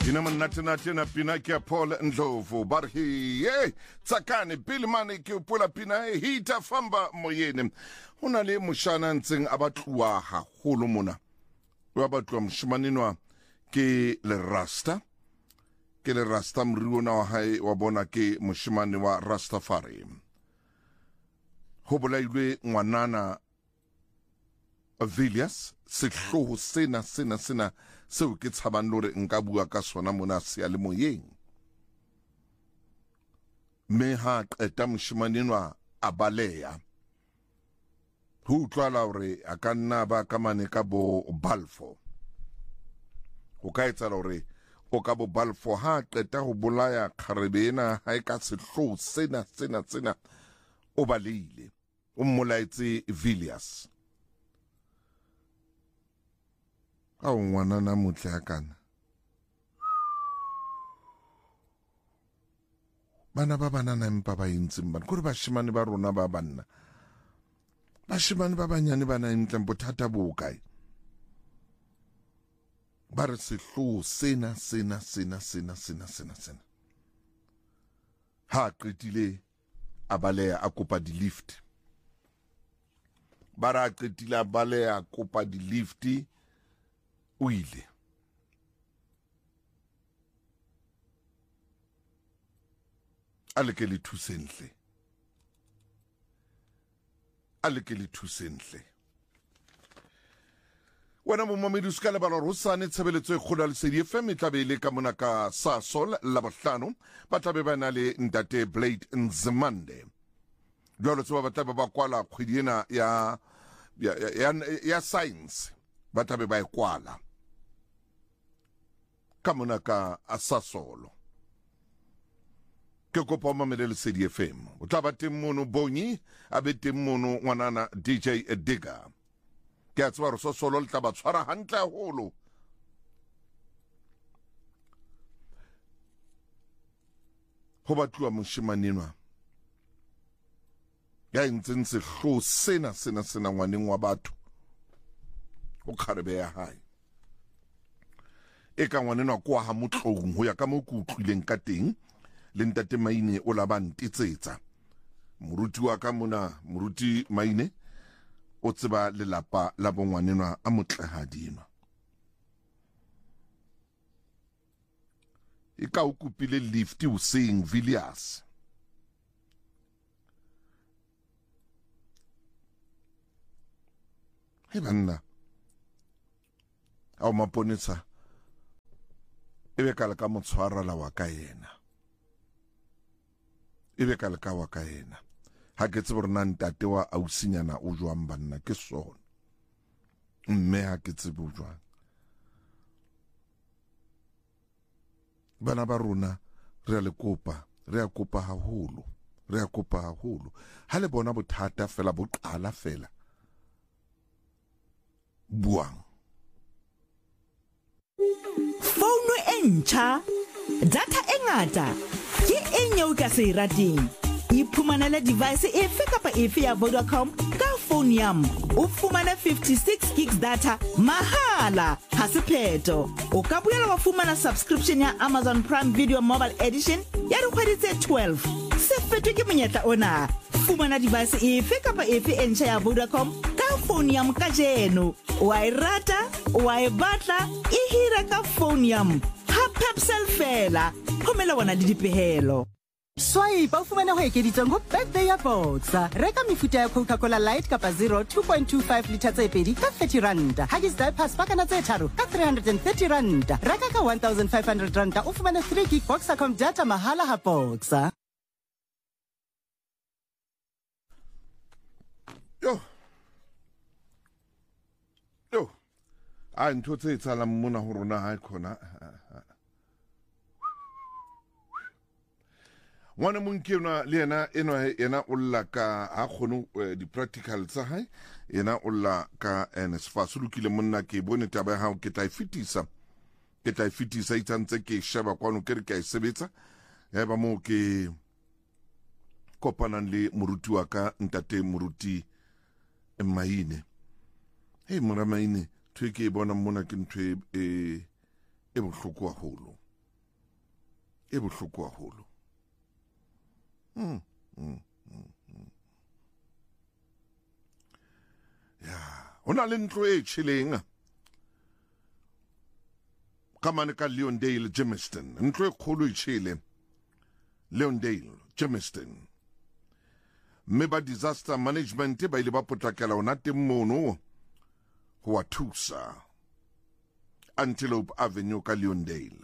Ina manatena pina kia Paul Ndlovu barhi tsakane pele mane ke pola pina hita famba moyene hona le moshana ntseng abatluwa haholo mona wa batluwa mshimaninwa ke le rasta mriona wa hai wa bona ke moshimane wa Rastafari ho bolailwe ngwanana Villiers sehloho sena seo ke tshabang lore nka bua ka sona mona seyalemoyeng me ha qeta moshimanenwa a baleya ho utlwala hore a ka nna ba ka mane ka bo Balfour ho ka etsa hore o ka bo Balfour ha qeta ho bolaya kharebena ha e ka sehloho sena o baleile o mmolaetse Villiers a ngwanana motle akana bana ba banana empa ba intseng bana kore bashimane ba rona ba banna bashimane ba banyane bana entleng bothata bo kae ba re sehloho sena ha qetile a baleya a kopa di lift ba ra qetile a baleya a kopa di lift o ile a leke le thusentle wena mo mamedi o ska lebala hore hosane tshebeletso e kgolo ya Lesedi FM e tlabe le ka mona ka Sasol Labohlano ba tlabe ba na le Ntate Blade Nzimande jwalo tse ba tlabe ba kwala kgwedi ena ya science ba tlabe ba e kwala ka mona ka Sasolo ke kopa o mamele Lesedi FM o tla ba teng mono Bonyi a be teng mono ngwanana DJ Digger ke a tseba re Sasolo le tla ba tshwara hantle haholo ho batluwa moshimanenwa ya ntseng sehloho sena ngwaneng wa batho o kgarebe ya hae e ka ngwanenwa kwa ha motlong ho ya ka mo ku utlwileng ka teng le Ntate Maine o la ba ntitsetsa moruti wa ka mona moruti Maine o tseba lelapa la bongwanenwa a motlehadima e ka o kupile lift o seng Villiers he banna a o maponetsa ebe ka leka motshwarala wa ka yena ha ke tsebe rena ntate wa ausinyana o jwang banna ke sona mme ha ke tsebe o jwang bana ba rona re a kopa haholo ha le bona bothata fela bo qala fela buang Phone e ntjha data e ngata ke enye o ka se rateng iphumanela device efe kapa efe ya Vodacom ka phone yam o fumana 56 gigs data mahala ha se pheto o ka boela wa fumana subscription ya Amazon Prime Video Mobile Edition ya dikgwedi tse 12 se fetwe ke monyetla ona fumana device efe kapa efe e ntjha ya Vodacom ka phone yam ka jeno wa e rata wa e batla e hira ka phone yam ha Pepsel fela khomela bona le dipehelo Swipe o fumana ho ekeditsweng ho birthday ya Boxer. Reka mefuta ya Coca-Cola Light kapa 0 2.25 litre tse pedi ka 30 ranta. Huggies Diapers pakana tse tharo ka 330 ranta. Reka ka 1500 ranta o fumana 3 gig Boxercom data mahala ha Boxer. Yo a ntho tse etsahalang mona ho rona ha khona ngwana monkena le yena o lla ka a kgono di practical tsa hae yena o lla ka NSFAS lokile monna ke bone taba ha ke tla ifitisa itsantse ke sheba kwano ke re ka isebetsa ya ba mo ke kopanang le moruti wa ka Ntate Moruti Maine mora Maine thwe ke bona mona ke ntwe e bohloko haholo e bohloko haholo. Ya, hona le ntlo e tjheleng ka mane ka Leondale Germiston, ntlo e kgolo e tjhele Leondale Germiston. Mme ba disaster management ba ile ba potlakela ona teng mono ho wa thusa Antelope Avenue ka Leondale.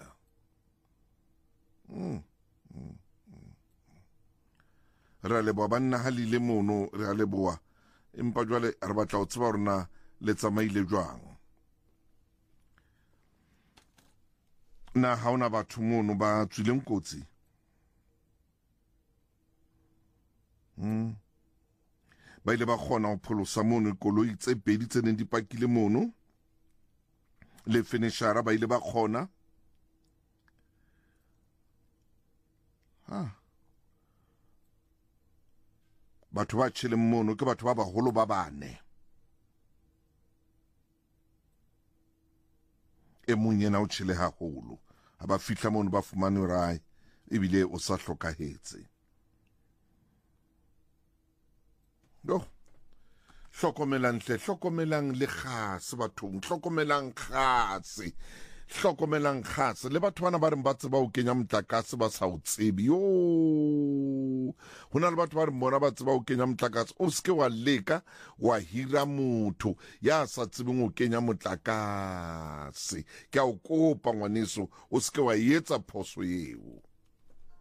Re a leboha banna halile mono, re a leboha, empa jwale re batla ho tseba rona le tsamaile jwang. Na ha ona batho mono ba tswileng kotsi. Ba ile ba kgona ho pholosa mono koloi tse pedi tse neng di pakile mono, le finishara ba ile ba kgona. Batho ba tjheleng mono ke batho ba baholo ba bane. E mong yena o tjhele haholo, ha ba fihla mono ba fumane rai ebile o sa hlokahetse. Hlokomelang le kgase bathong, hlokomelang kgase le batho bana ba reng ba tseba ho kenya motlakase ba sa o tsebe. Hona le batho ba reng bona ba tseba ho kenya motlakase, o ske wa leka wa hira motho ya sa tsebeng ho kenya motlakase. Ke a o kopa ngwaneso, o ske wa etsa phoso eo.